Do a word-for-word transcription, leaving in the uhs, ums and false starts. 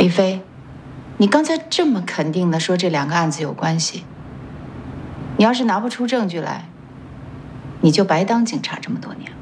李飞，你刚才这么肯定地说这两个案子有关系，你要是拿不出证据来，你就白当警察这么多年了。